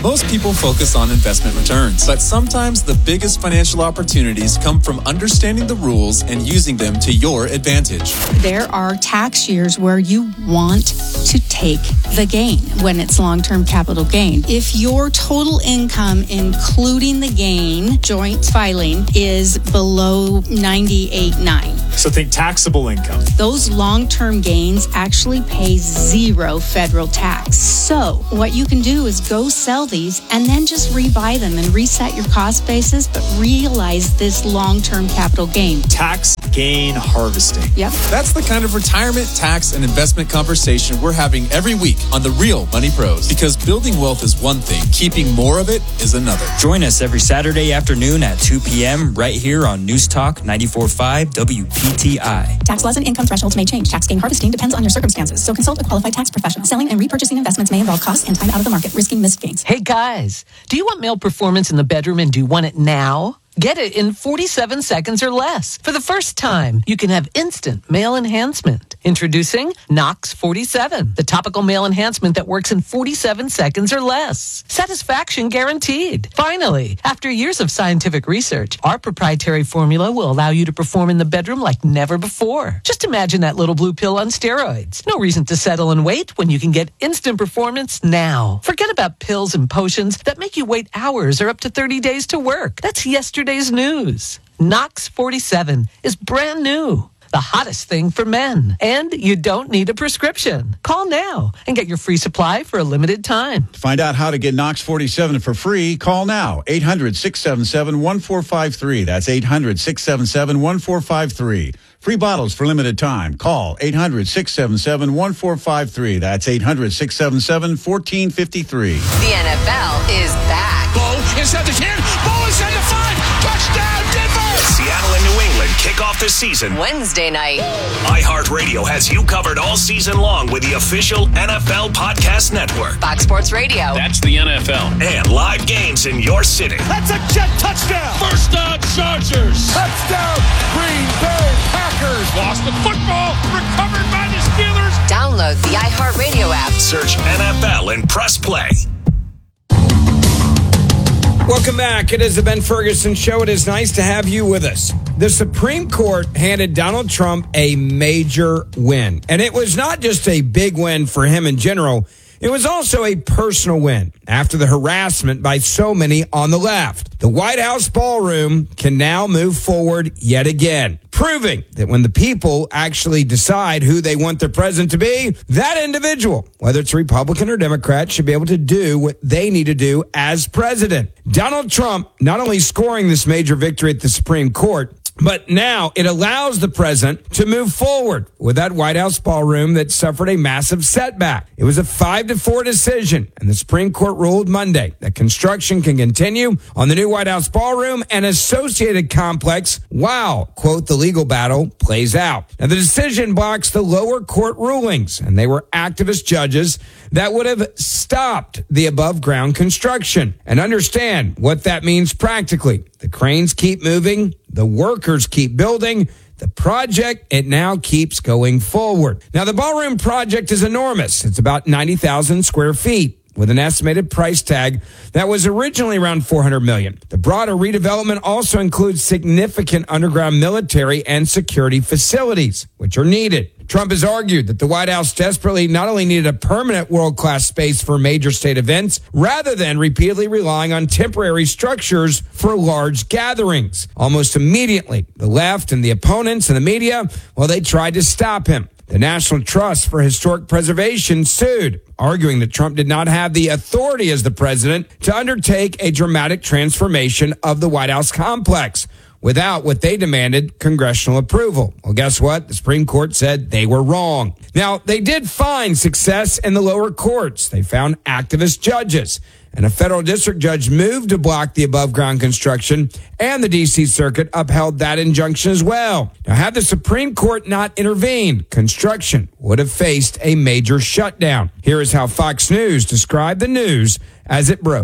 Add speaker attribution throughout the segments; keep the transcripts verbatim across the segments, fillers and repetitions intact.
Speaker 1: Most people focus on investment returns, but sometimes the biggest financial opportunities come from understanding the rules and using them to your advantage.
Speaker 2: There are tax years where you want to take the gain when it's long-term capital gain. If your total income, including the gain, joint filing, is below ninety-eight point nine.
Speaker 3: So think taxable income.
Speaker 2: Those long-term gains actually pay zero federal tax. So what you can do is go sell these and then just rebuy them and reset your cost basis, but realize this long-term capital gain.
Speaker 3: Tax gain harvesting.
Speaker 2: Yep.
Speaker 1: That's the kind of retirement, tax, and investment conversation we're having every week on The Real Money Pros. Because building wealth is one thing, keeping more of it is another.
Speaker 4: Join us every Saturday afternoon at two p.m. right here on News Talk ninety-four point five W P T I.
Speaker 5: Tax laws and income thresholds may change. Tax gain harvesting depends on your circumstances, so consult a qualified tax professional. Selling and repurchasing investments may involve costs and time out of the market, risking missed gains.
Speaker 6: Hey guys, do you want male performance in the bedroom and do you want it now? Get it in forty-seven seconds or less. For the first time, you can have instant male enhancement. Introducing Nox forty-seven, the topical male enhancement that works in forty-seven seconds or less. Satisfaction guaranteed. Finally, after years of scientific research, our proprietary formula will allow you to perform in the bedroom like never before. Just imagine that little blue pill on steroids. No reason to settle and wait when you can get instant performance now. Forget about pills and potions that make you wait hours or up to thirty days to work. That's yesterday's news. Nox forty-seven is brand new. The hottest thing for men. And you don't need a prescription. Call now and get your free supply for a limited time.
Speaker 7: To find out how to get Nox forty-seven for free, call now. eight hundred, six seven seven, one four five three. That's eight hundred, six seven seven, one four five three. Free bottles for limited time. Call eight hundred, six seven seven, one four five three. That's eight hundred, six seven seven, one four five three.
Speaker 8: The N F L is back.
Speaker 9: Ball inside the ten. Ball inside the five. Touchdown, Denver!
Speaker 10: Seattle and New England kick off the season
Speaker 8: Wednesday night.
Speaker 10: iHeartRadio has you covered all season long with the official N F L Podcast Network.
Speaker 8: Fox Sports Radio.
Speaker 9: That's the N F L.
Speaker 10: And live games in your city.
Speaker 9: That's a jet touchdown. First down, Chargers. Touchdown, Green Bay Packers. Lost the football. Recovered by the Steelers.
Speaker 8: Download the iHeartRadio app.
Speaker 10: Search N F L and press play.
Speaker 11: Welcome back. It is the Ben Ferguson Show. It is nice to have you with us. The Supreme Court handed Donald Trump a major win. And it was not just a big win for him in general. It was also a personal win after the harassment by so many on the left. The White House ballroom can now move forward yet again, proving that when the people actually decide who they want their president to be, that individual, whether it's Republican or Democrat, should be able to do what they need to do as president. Donald Trump not only scoring this major victory at the Supreme Court, but now it allows the president to move forward with that White House ballroom that suffered a massive setback. It was a five to four decision, and the Supreme Court ruled Monday that construction can continue on the new White House ballroom and associated complex while, quote, the legal battle plays out. Now, the decision blocks the lower court rulings, and they were activist judges that would have stopped the above ground construction. And understand what that means practically. The cranes keep moving. The workers keep building. The project, it now keeps going forward. Now, the ballroom project is enormous. It's about ninety thousand square feet with an estimated price tag that was originally around four hundred million dollars. The broader redevelopment also includes significant underground military and security facilities, which are needed. Trump has argued that the White House desperately not only needed a permanent world-class space for major state events, rather than repeatedly relying on temporary structures for large gatherings. Almost immediately, the left and the opponents and the media, well, they tried to stop him. The National Trust for Historic Preservation sued, arguing that Trump did not have the authority as the president to undertake a dramatic transformation of the White House complex without what they demanded, congressional approval. Well, guess what? The Supreme Court said they were wrong. Now, they did find success in the lower courts. They found activist judges. And a federal district judge moved to block the above-ground construction, and the D C Circuit upheld that injunction as well. Now, had the Supreme Court not intervened, construction would have faced a major shutdown. Here is how Fox News described the news as it broke.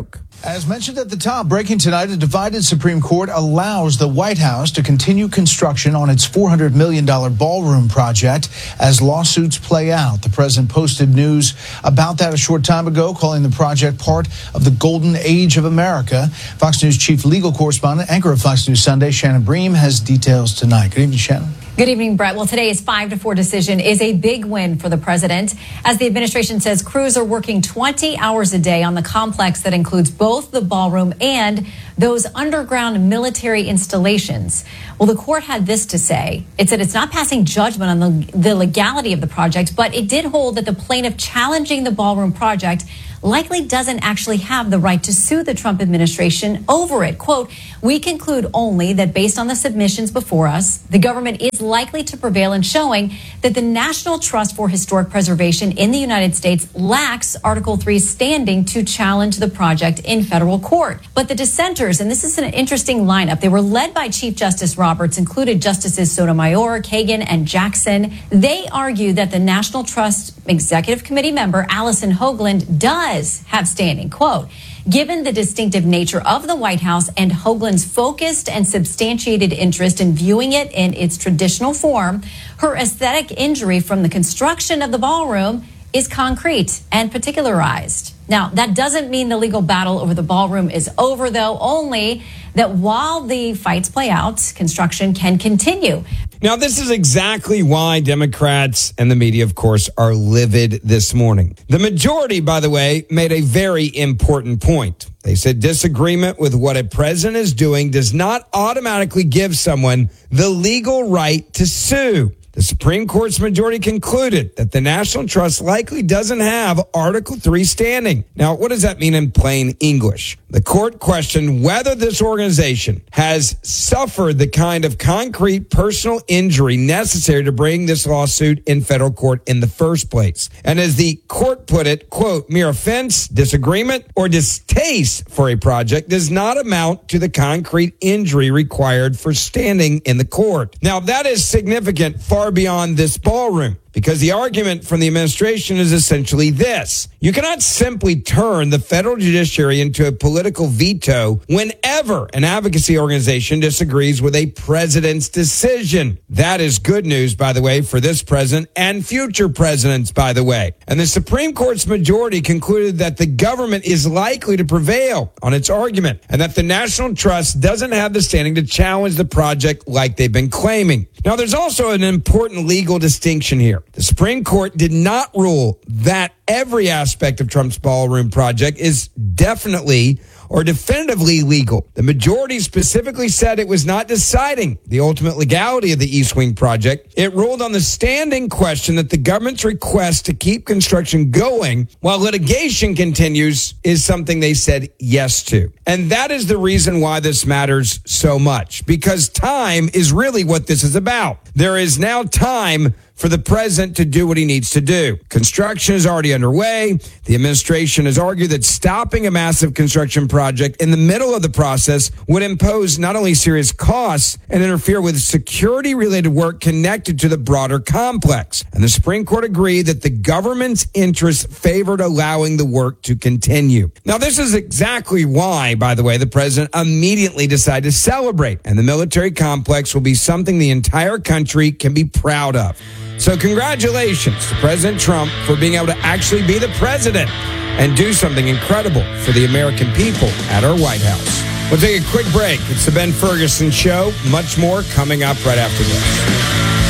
Speaker 12: As mentioned at the top, breaking tonight, a divided Supreme Court allows the White House to continue construction on its four hundred million dollars ballroom project as lawsuits play out. The president posted news about that a short time ago, calling the project part of the golden age of America. Fox News chief legal correspondent, anchor of Fox News Sunday, Shannon Bream, has details tonight. Good evening, Shannon.
Speaker 13: Good evening, Brett. Well, today's five to four decision is a big win for the president, as the administration says crews are working twenty hours a day on the complex that includes both the ballroom and those underground military installations. Well, the court had this to say. It said it's not passing judgment on the, the legality of the project, but it did hold that the plaintiff challenging the ballroom project likely doesn't actually have the right to sue the Trump administration over it. Quote, we conclude only that based on the submissions before us, the government is likely to prevail in showing that the National Trust for Historic Preservation in the United States lacks Article three standing to challenge the project in federal court. But the dissenters, and this is an interesting lineup, they were led by Chief Justice Roberts, included Justices Sotomayor, Kagan, and Jackson. They argue that the National Trust Executive Committee member, Allison Hoagland, does have standing. Quote, given the distinctive nature of the White House and Hoagland's focused and substantiated interest in viewing it in its traditional form, her aesthetic injury from the construction of the ballroom is concrete and particularized. Now, that doesn't mean the legal battle over the ballroom is over, though, only that while the fights play out, construction can continue.
Speaker 11: Now, this is exactly why Democrats and the media, of course, are livid this morning. The majority, by the way, made a very important point. They said disagreement with what a president is doing does not automatically give someone the legal right to sue. The Supreme Court's majority concluded that the National Trust likely doesn't have Article three standing. Now, what does that mean in plain English? The court questioned whether this organization has suffered the kind of concrete personal injury necessary to bring this lawsuit in federal court in the first place. And as the court put it, quote, mere offense, disagreement, or distaste for a project does not amount to the concrete injury required for standing in the court. Now, that is significant far beyond this ballroom, because the argument from the administration is essentially this. You cannot simply turn the federal judiciary into a political veto whenever an advocacy organization disagrees with a president's decision. That is good news, by the way, for this president and future presidents, by the way. And the Supreme Court's majority concluded that the government is likely to prevail on its argument and that the National Trust doesn't have the standing to challenge the project like they've been claiming. Now, there's also an important legal distinction here. The Supreme Court did not rule that every aspect of Trump's ballroom project is definitely or definitively legal. The majority specifically said it was not deciding the ultimate legality of the East Wing project. It ruled on the standing question that the government's request to keep construction going while litigation continues is something they said yes to. And that is the reason why this matters so much, because time is really what this is about. There is now time for the president to do what he needs to do. Construction is already underway. The administration has argued that stopping a massive construction project in the middle of the process would impose not only serious costs and interfere with security-related work connected to the broader complex. And the Supreme Court agreed that the government's interests favored allowing the work to continue. Now, this is exactly why, by the way, the president immediately decided to celebrate, and the military complex will be something the entire country can be proud of. So congratulations to President Trump for being able to actually be the president and do something incredible for the American people at our White House. We'll take a quick break. It's the Ben Ferguson Show. Much more coming up right after this.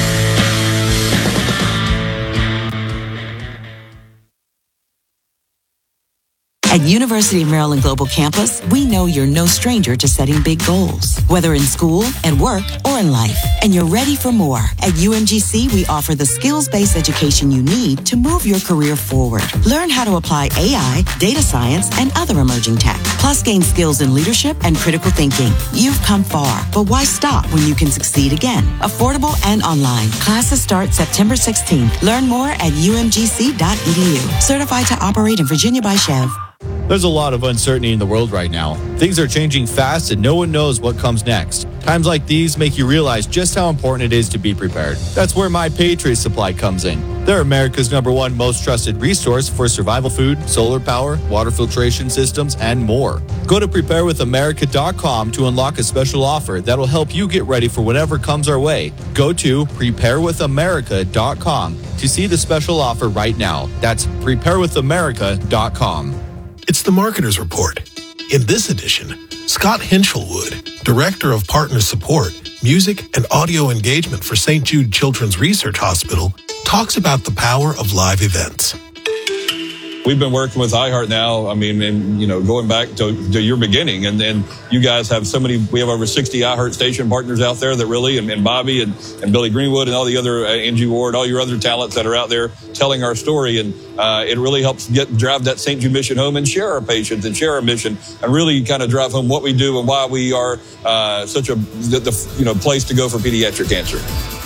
Speaker 14: At University of Maryland Global Campus, we know you're no stranger to setting big goals, whether in school, at work, or in life. And you're ready for more. At U M G C, we offer the skills-based education you need to move your career forward. Learn how to apply A I, data science, and other emerging tech. Plus, gain skills in leadership and critical thinking. You've come far, but why stop when you can succeed again? Affordable and online. Classes start September sixteenth. Learn more at U M G C dot E D U. Certified to operate in Virginia by Chev.
Speaker 15: There's a lot of uncertainty in the world right now. Things are changing fast and no one knows what comes next. Times like these make you realize just how important it is to be prepared. That's where My Patriot Supply comes in. They're America's number one most trusted resource for survival food, solar power, water filtration systems, and more. Go to prepare with america dot com to unlock a special offer that'll help you get ready for whatever comes our way. Go to prepare with america dot com to see the special offer right now. That's prepare with america dot com.
Speaker 16: It's the Marketer's Report. In this edition, Scott Hinchelwood, Director of Partner Support, Music and Audio Engagement for Saint Jude Children's Research Hospital, talks about the power of live events.
Speaker 17: We've been working with iHeart now, I mean, and, you know, going back to, to your beginning, and then you guys have so many, we have over sixty iHeart station partners out there that really, and, and Bobby and, and Billy Greenwood and all the other, uh, Angie Ward, all your other talents that are out there telling our story, and uh, it really helps get drive that Saint Jude mission home and share our patients and share our mission, and really kind of drive home what we do and why we are uh, such a, the, the, you know, place to go for pediatric cancer.